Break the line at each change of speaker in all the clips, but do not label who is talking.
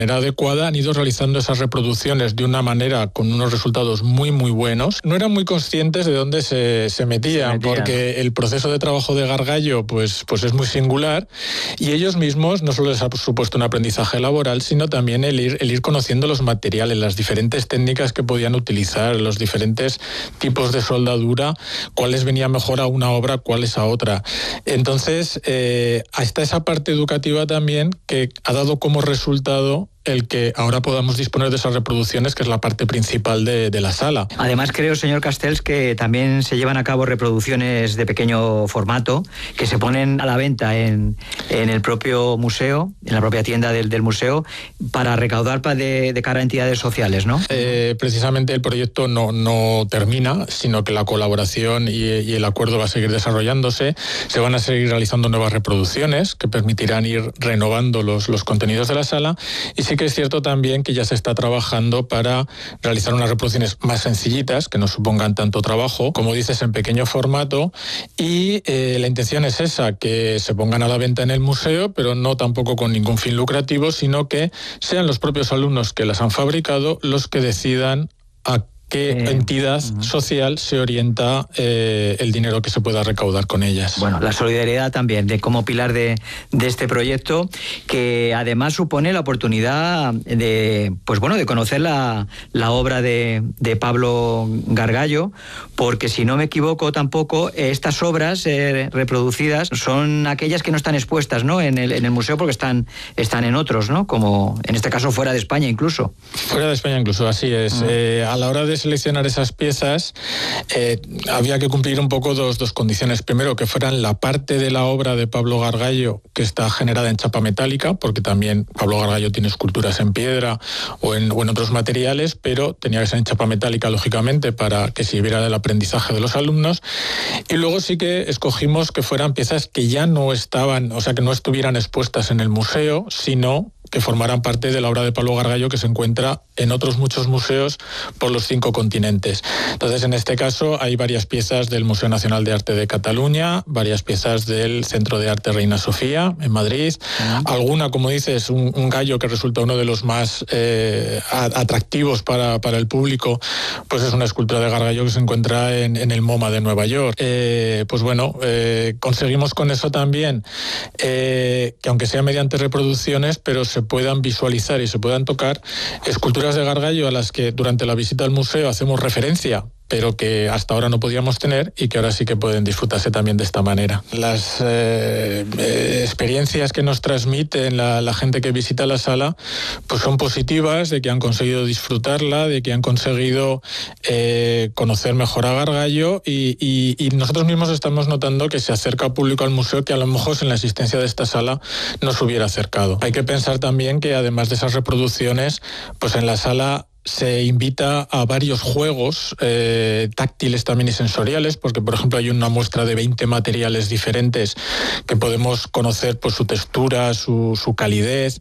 manera adecuada, han ido realizando esas reproducciones de una manera con unos resultados muy muy buenos. No eran muy conscientes de dónde se metían, porque el proceso de trabajo de Gargallo pues es muy singular, y ellos mismos no solo les ha supuesto un aprendizaje laboral, sino también el ir conociendo los materiales, las diferentes técnicas que podían utilizar, los diferentes tipos de soldadura, cuáles venían mejor a una obra, cuáles a otra. Entonces, hasta esa parte educativa también que ha dado como resultado el que ahora podamos disponer de esas reproducciones, que es la parte principal de la sala.
Además, creo, señor Castells, que también se llevan a cabo reproducciones de pequeño formato que se ponen a la venta en el propio museo, en la propia tienda del museo, para recaudar de cara a entidades sociales, ¿no?
Precisamente el proyecto no termina, sino que la colaboración y el acuerdo va a seguir desarrollándose. Se van a seguir realizando nuevas reproducciones que permitirán ir renovando los contenidos de la sala, y sí que es cierto también que ya se está trabajando para realizar unas reproducciones más sencillitas, que no supongan tanto trabajo, como dices, en pequeño formato, y la intención es esa, que se pongan a la venta en el museo, pero no tampoco con ningún fin lucrativo, sino que sean los propios alumnos que las han fabricado los que decidan a qué entidad social se orienta el dinero que se pueda recaudar con ellas.
Bueno, la solidaridad también como pilar de este proyecto, que además supone la oportunidad de conocer la obra de Pablo Gargallo, porque si no me equivoco tampoco, estas obras reproducidas son aquellas que no están expuestas, ¿no?, en el museo, porque están en otros, ¿no?, como en este caso fuera de España incluso.
Fuera de España incluso, así es. A la hora de seleccionar esas piezas había que cumplir un poco dos condiciones. Primero, que fueran la parte de la obra de Pablo Gargallo que está generada en chapa metálica, porque también Pablo Gargallo tiene esculturas en piedra o en otros materiales, pero tenía que ser en chapa metálica, lógicamente, para que sirviera del aprendizaje de los alumnos. Y luego sí que escogimos que fueran piezas que ya no estaban, o sea, que no estuvieran expuestas en el museo, sino que formaran parte de la obra de Pablo Gargallo, que se encuentra en otros muchos museos por los 5 continentes. Entonces, en este caso, hay varias piezas del Museo Nacional de Arte de Cataluña, varias piezas del Centro de Arte Reina Sofía, en Madrid. Alguna, como dices, un gallo que resulta uno de los más atractivos para el público, pues es una escultura de Gargallo que se encuentra en el MoMA de Nueva York. Conseguimos con eso también que, aunque sea mediante reproducciones, pero se puedan visualizar y se puedan tocar esculturas de Gargallo a las que durante la visita al museo hacemos referencia, pero que hasta ahora no podíamos tener y que ahora sí que pueden disfrutarse también de esta manera. Las experiencias que nos transmiten la gente que visita la sala pues son positivas, de que han conseguido disfrutarla, de que han conseguido conocer mejor a Gargallo, y nosotros mismos estamos notando que se acerca público al museo que a lo mejor sin la existencia de esta sala no se hubiera acercado. Hay que pensar también que además de esas reproducciones, pues en la sala se invita a varios juegos táctiles también y sensoriales, porque por ejemplo hay una muestra de 20 materiales diferentes que podemos conocer por su textura, su calidez,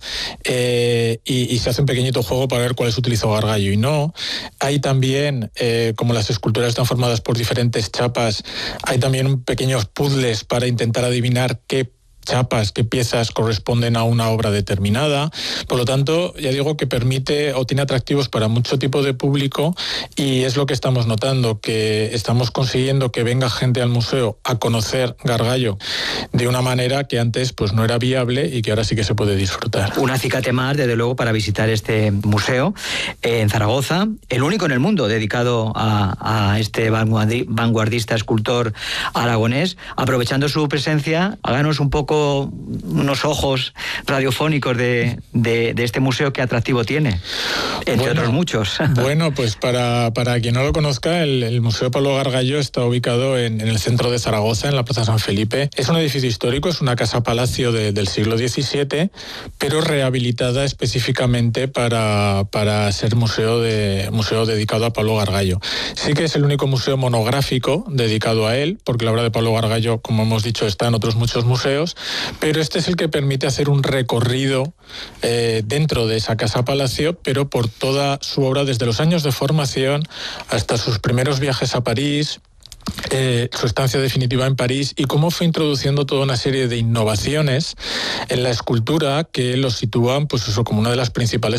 y se hace un pequeñito juego para ver cuáles utilizó Gargallo y no. Hay también, como las esculturas están formadas por diferentes chapas, hay también pequeños puzzles para intentar adivinar qué chapas, qué piezas corresponden a una obra determinada. Por lo tanto, ya digo que permite o tiene atractivos para mucho tipo de público, y es lo que estamos notando, que estamos consiguiendo que venga gente al museo a conocer Gargallo de una manera que antes pues no era viable y que ahora sí que se puede disfrutar.
Un acicate más, desde luego, para visitar este museo en Zaragoza, el único en el mundo dedicado a este vanguardista escultor aragonés. Aprovechando su presencia, háganos un poco unos ojos radiofónicos de este museo. ¿Qué atractivo tiene? Entre otros muchos.
Bueno, pues para quien no lo conozca, el Museo Pablo Gargallo está ubicado en el centro de Zaragoza, en la Plaza San Felipe. Es un edificio histórico, es una casa-palacio del siglo XVII, pero rehabilitada específicamente para ser museo dedicado a Pablo Gargallo. Sí que es el único museo monográfico dedicado a él, porque la obra de Pablo Gargallo, como hemos dicho, está en otros muchos museos, pero este es el que permite hacer un recorrido dentro de esa casa-palacio, pero por toda su obra, desde los años de formación hasta sus primeros viajes a París, su estancia definitiva en París y cómo fue introduciendo toda una serie de innovaciones en la escultura que lo sitúan, pues eso, como una de las principales